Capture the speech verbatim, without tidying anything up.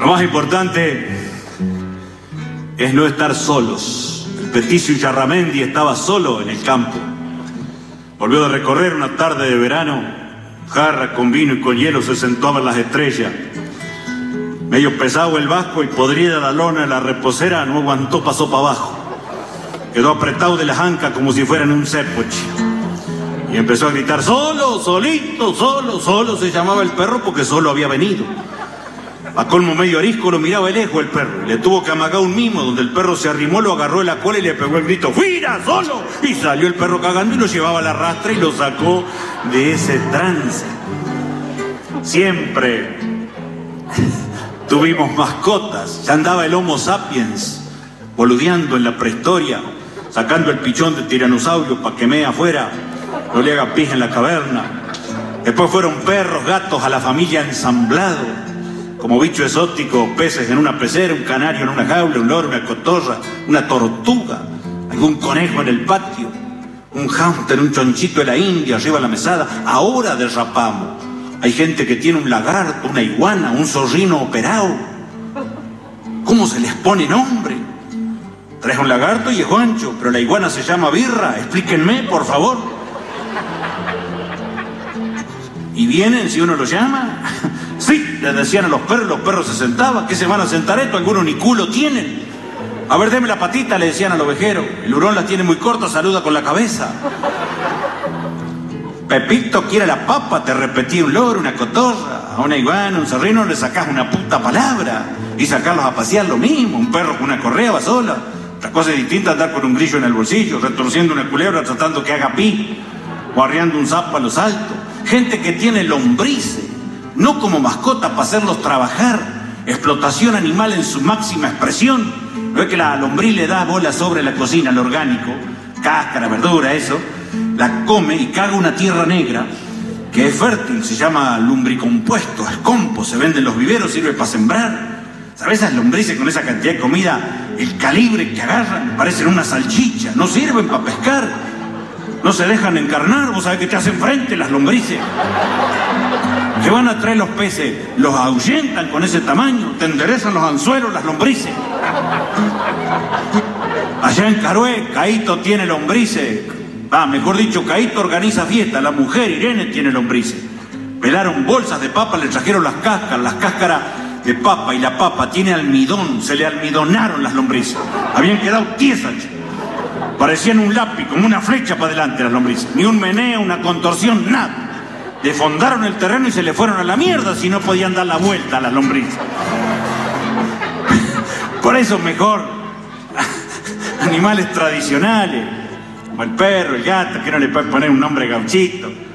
Lo más importante es no estar solos. El peticio Yarramendi estaba solo en el campo. Volvió de recorrer una tarde de verano, jarra con vino y con hielo se sentó a ver las estrellas. Medio pesado el vasco y podrida la lona de la reposera, no aguantó, pasó para abajo. Quedó apretado de las ancas como si fueran un cepoche. Y empezó a gritar, solo, solito, solo, solo se llamaba el perro porque solo había venido. A colmo medio arisco lo miraba de lejos el perro. Le tuvo que amagar un mimo donde el perro se arrimó, lo agarró de la cola y le pegó el grito, ¡fuera, solo! Y salió el perro cagando y lo llevaba a la rastra y lo sacó de ese trance. Siempre tuvimos mascotas. Ya andaba el Homo sapiens boludeando en la prehistoria, sacando el pichón de tiranosaurio para que mee afuera, no le haga pis en la caverna. Después fueron perros, gatos, a la familia ensamblado. Como bicho exótico, peces en una pecera, un canario en una jaula, un loro, una cotorra, una tortuga, algún conejo en el patio, un hámster, un chonchito de la India arriba de la mesada. Ahora derrapamos. Hay gente que tiene un lagarto, una iguana, un zorrino operado. ¿Cómo se les pone nombre? Traes un lagarto y es Juancho, pero la iguana se llama Birra. Explíquenme, por favor. ¿Y vienen si uno los llama? Sí, les decían a los perros, los perros se sentaban. ¿Qué se van a sentar esto? Algunos ni culo tienen. A ver, deme la patita, le decían al ovejero. El hurón la tiene muy corta, saluda con la cabeza. Pepito quiere la papa, te repetía un loro, una cotorra. A una iguana, un zorrino le sacás una puta palabra. Y sacarlos a pasear lo mismo. Un perro con una correa va sola. Otra cosa es distinta andar con un grillo en el bolsillo, retorciendo una culebra tratando que haga pi, o arreando un sapo a los altos. Gente que tiene lombrices, no como mascota para hacerlos trabajar. Explotación animal en su máxima expresión. ¿No es que la lombriz le da bola sobre la cocina, lo orgánico? Cáscara, verdura, eso. La come y caga una tierra negra que es fértil, se llama lumbricompuesto, es compost, se vende en los viveros, sirve para sembrar. ¿Sabes esas lombrices con esa cantidad de comida? El calibre que agarran, parecen una salchicha, no sirven para pescar, no se dejan encarnar. Vos sabés que te hacen frente las lombrices. ¿Qué van a traer los peces? Los ahuyentan con ese tamaño, te enderezan los anzuelos las lombrices. Allá en Carué, Caíto tiene lombrices. Ah, mejor dicho, Caíto organiza fiesta, la mujer Irene tiene lombrices. Pelaron bolsas de papa, le trajeron las cáscaras, las cáscaras de papa, y la papa tiene almidón, se le almidonaron las lombrices. Habían quedado tiesas, parecían un lápiz, como una flecha para adelante las lombrices. Ni un meneo, una contorsión, nada. Defondaron el terreno y se le fueron a la mierda si no podían dar la vuelta a las lombrices. Por eso mejor animales tradicionales, como el perro, el gato, que no le puedes poner un nombre gauchito.